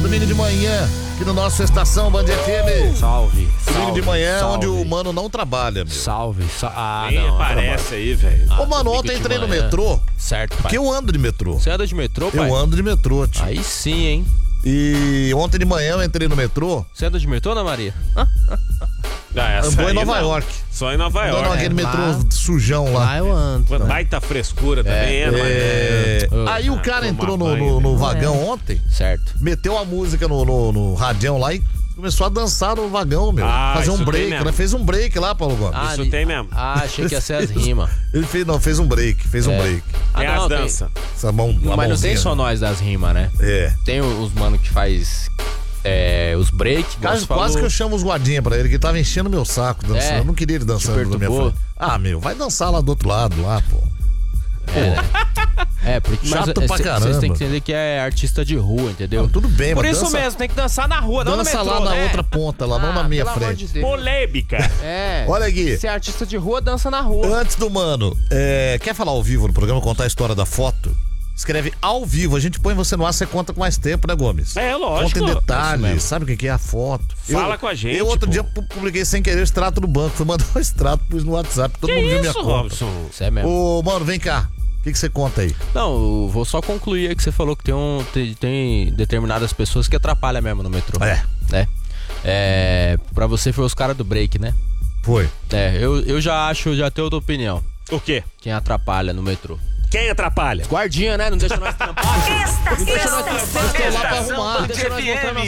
domingo de manhã, aqui no nosso Estação Band FM. Salve. Domingo de manhã, salve. onde o mano não trabalha, meu. Salve. Nem aparece aí, velho. Ô, mano, ontem entrei no metrô, Certo, pai. porque eu ando de metrô. Você anda de metrô, pai? Eu ando de metrô, tio. Aí sim, hein? E ontem de manhã eu entrei no metrô, Você anda de metrô, Ana Maria? andou em Nova York. Só em Nova Andou York. naquele metrô lá. sujão lá. Lá eu ando. Uma baita frescura também, né? Aí o cara toma entrou banho, no vagão ontem, Certo. meteu a música no radião lá e começou a dançar no vagão, meu. Ah, Fazer um isso tem break, mesmo. né? Fez um break lá, Paulo Gomes. Isso tem mesmo. Achei que ia ser as rimas. Ele fez um break, um break. Tem as não, danças. Essa mão, Mas não tem mãozinha, só né? nós das rimas, né? É. Tem os mano que faz os break. Quase que eu chamo os guardinha pra ele, que tava enchendo meu saco dançando. É. Eu não queria ele dançando Te na minha perturbou? frente. Ah, meu, vai dançar lá do outro lado, lá, pô. Porque Chato pra caramba. Vocês têm que entender que é artista de rua, entendeu? Não, tudo bem, Por mas isso dança, mesmo, tem que dançar na rua, não no dança metrô, lá na né? outra ponta, lá, não na minha pelo amor frente. de Deus. Polêmica. Olha aqui. Se é artista de rua, dança na rua. Antes do mano, quer falar ao vivo no programa, contar a história da foto? Escreve ao vivo, a gente põe você no ar, você conta com mais tempo, né, Gomes? É, lógico. Conta em Isso detalhes, mesmo. sabe o que é a foto? Fala com a gente, Eu outro pô. dia publiquei sem querer o extrato do banco, fui mandar o extrato, pus no WhatsApp, todo mundo viu minha Isso, conta. Robson. Isso é mesmo. Ô, mano, vem cá, o que você conta aí? Não, eu vou só concluir aí que você falou que tem determinadas pessoas que atrapalham mesmo no metrô. É. Né? Pra você foi os caras do break, né? Foi. Eu já tenho outra opinião. O quê? Quem atrapalha no metrô. Quem atrapalha? Guardinha, né? Não deixa nós trampar. Não deixa nós trampar. Tô lá pra arrumar. Não deixa nós mostrar nossa